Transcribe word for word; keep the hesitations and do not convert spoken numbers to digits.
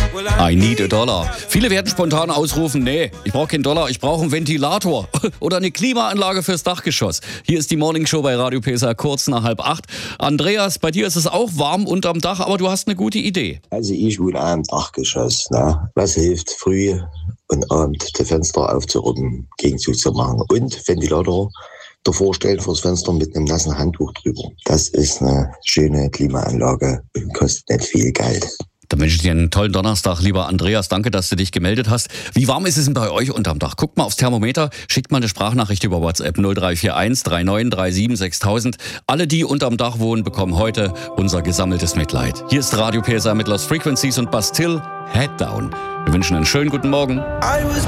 I need a dollar. Viele werden spontan ausrufen, nee, ich brauche keinen Dollar, ich brauche einen Ventilator oder eine Klimaanlage fürs Dachgeschoss. Hier ist die Morningshow bei Radio P S A kurz nach halb acht. Andreas, bei dir ist es auch warm unterm Dach, aber du hast eine gute Idee. Also ich wohne am Dachgeschoss. Ne? Was hilft, früh und abend die Fenster aufzuruppen, im Gegenzug zu machen. Und Ventilator davor stellen vors Fenster mit einem nassen Handtuch drüber. Das ist eine schöne Klimaanlage und kostet nicht viel Geld. Dann wünsche ich dir einen tollen Donnerstag, lieber Andreas. Danke, dass du dich gemeldet hast. Wie warm ist es denn bei euch unterm Dach? Guckt mal aufs Thermometer, schickt mal eine Sprachnachricht über WhatsApp null drei vier eins drei neun drei sieben sechstausend. Alle, die unterm Dach wohnen, bekommen heute unser gesammeltes Mitleid. Hier ist Radio P S A mit Lost Frequencies und Bastille, Head Down. Wir wünschen einen schönen guten Morgen.